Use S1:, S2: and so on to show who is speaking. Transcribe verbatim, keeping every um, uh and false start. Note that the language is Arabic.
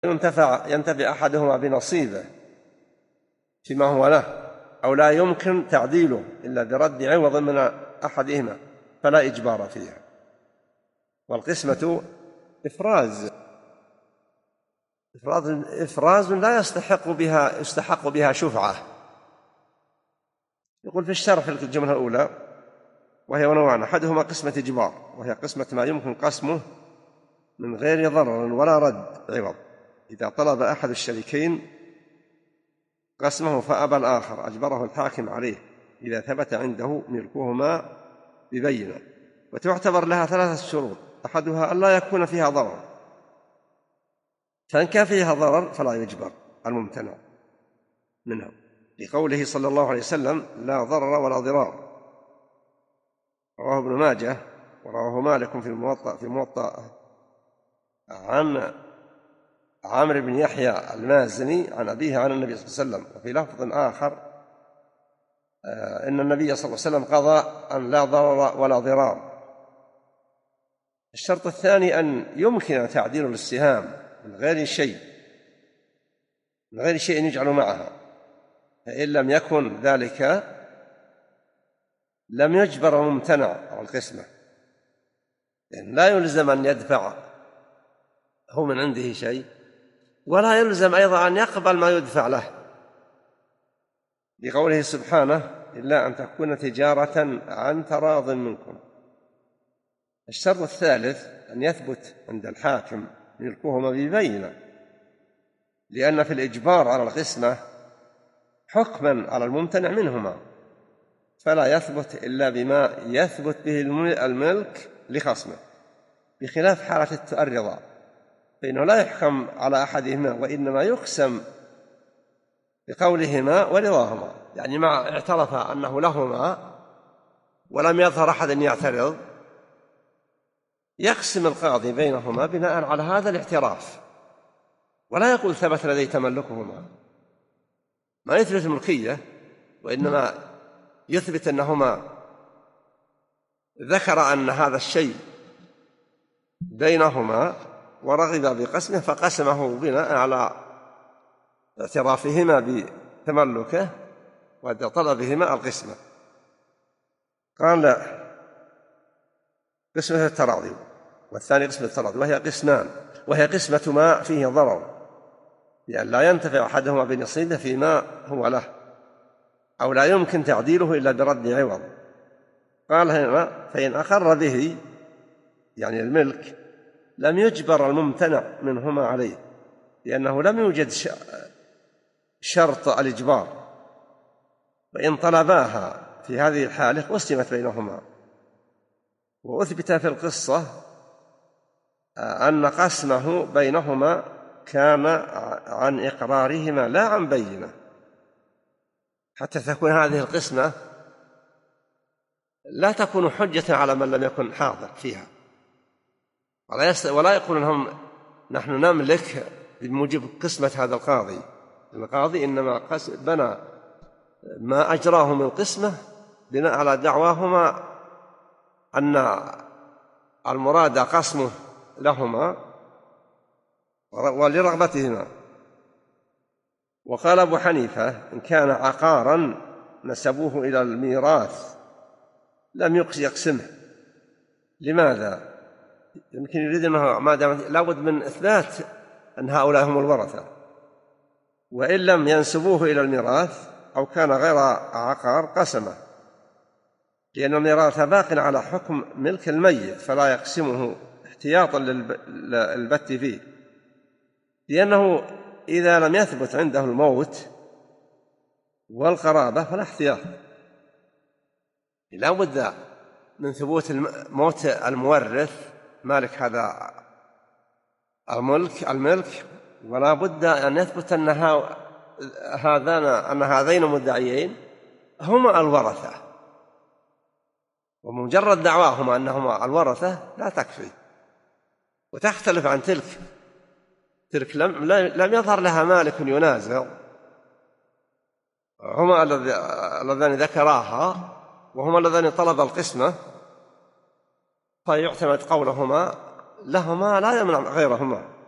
S1: ينتفع, ينتفع أحدهما بنصيبه فيما هو له، أو لا يمكن تعديله إلا برد عوض من أحدهما فلا إجبار فيها. والقسمة إفراز إفراز, إفراز لا يستحق بها, يستحق بها شفعة. يقول في الشرح في الجملة الأولى: وهي نوعان، أحدهما قسمة إجبار، وهي قسمة ما يمكن قسمه من غير ضرر ولا رد عوض. إذا طلب أحد الشريكين قسمه فأبى الآخر أجبره الحاكم عليه إذا ثبت عنده ملكهما ببينة. وتعتبر لها ثلاثة شروط: أحدها أن لا يكون فيها ضرر، فإن كان فيها ضرر فلا يجبر الممتنع منها، لقوله صلى الله عليه وسلم: لا ضرر ولا ضرار. رواه ابن ماجه ورواه مالك في الموطأ في موطأ عن عامر بن يحيى المازني عن أبيه عن النبي صلى الله عليه وسلم. وفي لفظ آخر إن النبي صلى الله عليه وسلم قضى أن لا ضرر ولا ضرار. الشرط الثاني أن يمكن تعديل السهام من غير شيء من غير شيء يجعل معها، فإن لم يكن ذلك لم يجبر الممتنع على القسمة، يعني لا يلزم أن يدفع هو من عنده شيء، ولا يلزم أيضا أن يقبل ما يدفع له، لقوله سبحانه: إلا أن تكون تجارة عن تراض منكم. الشرط الثالث أن يثبت عند الحاكم ملكهما ببينة، لأن في الإجبار على القسمة حكما على الممتنع منهما، فلا يثبت إلا بما يثبت به الملك لخصمه، بخلاف حالة الرضا فإنه لا يحكم على أحدهما، وإنما يقسم بقولهما ورضاهما، يعني مع اعترف أنه لهما ولم يظهر أحد يعترض، يقسم القاضي بينهما بناء على هذا الاعتراف، ولا يقول ثبت لدي تملكهما، ما يثبت الملكية، وإنما يثبت أنهما ذكر أن هذا الشيء بينهما ورغب بقسمه فقسمه بناء على اعترافهما بتملكه وطلبهما القسمة. قال لا، قسمة التراضي، والثاني قسمة التراضي، وهي قسمان، وهي قسمة ما فيه ضرر، لأن لا ينتفع أحدهما بنصيبه فيما هو له، أو لا يمكن تعديله إلا برد عوض. قال هنا: فإن أقر به، يعني الملك، لم يجبر الممتنع منهما عليه، لأنه لم يوجد شرط الإجبار، وإن طلباها في هذه الحالة قسمت بينهما. وأثبت في القصة أن قسمه بينهما كان عن إقرارهما لا عن بينة، حتى تكون هذه القسمة لا تكون حجة على من لم يكن حاضر فيها، ولا يقول لهم نحن نملك بموجب قسمة هذا القاضي. القاضي إنما بنى ما أجراه من قسمة بناء على دعواهما أن المراد قسمه لهما ولرغبتهما. وقال أبو حنيفة: إن كان عقارا نسبوه إلى الميراث لم يقسمه. لماذا؟ يمكن يريد أنه ما دام لابد من إثبات أن هؤلاء هم الورثة، وإن لم ينسبوه إلى الميراث أو كان غير عقار قسمه، لأن الميراث باق على حكم ملك الميت، فلا يقسمه احتياطا للبت فيه، لأنه إذا لم يثبت عنده الموت والقرابة فلا احتياط، لا بد من ثبوت موت المورث مالك هذا الملك الملك ولا بد أن يثبت أن هذان أن هذين المدعيين هما الورثة، ومجرد دعواهما أنهما الورثة لا تكفي، وتختلف عن تلك تلك لم, لم يظهر لها مالك ينازع، هما اللذان ذكراها وهما اللذان طلب القسمة، فيعتمد قولهما لهما لا يمنع غيرهما.